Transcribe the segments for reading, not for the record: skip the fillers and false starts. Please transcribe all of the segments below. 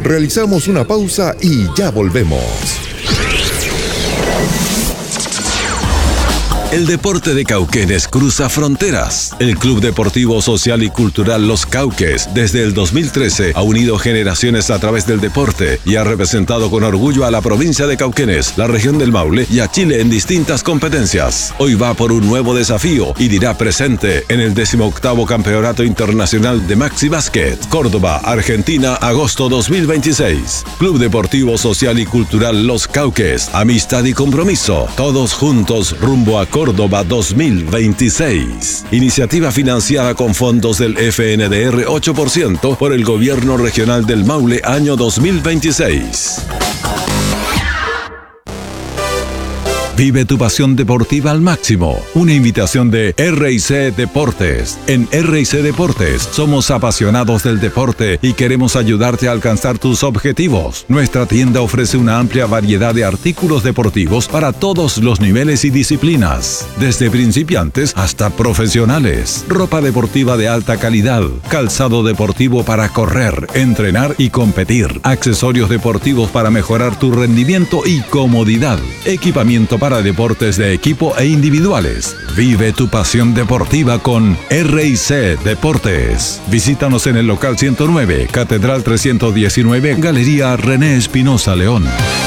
Realizamos una pausa y ya volvemos. El deporte de Cauquenes cruza fronteras. El Club Deportivo Social y Cultural Los Cauques, desde el 2013, ha unido generaciones a través del deporte y ha representado con orgullo a la provincia de Cauquenes, la región del Maule y a Chile en distintas competencias. Hoy va por un nuevo desafío y dirá presente en el 18º Campeonato Internacional de Maxi Basket, Córdoba, Argentina, agosto 2026. Club Deportivo Social y Cultural Los Cauques, amistad y compromiso, todos juntos rumbo a Córdoba 2026. Iniciativa financiada con fondos del FNDR 8% por el Gobierno Regional del Maule año 2026. Vive tu pasión deportiva al máximo. Una invitación de R&C Deportes. En R&C Deportes somos apasionados del deporte y queremos ayudarte a alcanzar tus objetivos. Nuestra tienda ofrece una amplia variedad de artículos deportivos para todos los niveles y disciplinas, desde principiantes hasta profesionales. Ropa deportiva de alta calidad, calzado deportivo para correr, entrenar y competir, accesorios deportivos para mejorar tu rendimiento y comodidad, equipamiento para deportes de equipo e individuales. Vive tu pasión deportiva con R&C Deportes. Visítanos en el local 109, Catedral 319, Galería René Espinosa León.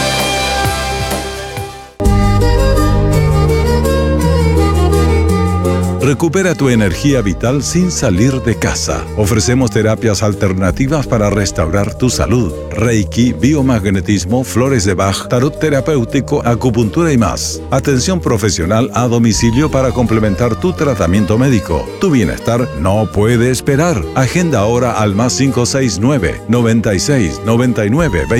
Recupera tu energía vital sin salir de casa. Ofrecemos terapias alternativas para restaurar tu salud. Reiki, biomagnetismo, flores de Bach, tarot terapéutico, acupuntura y más. Atención profesional a domicilio para complementar tu tratamiento médico. Tu bienestar no puede esperar. Agenda ahora al +569 96 99 20.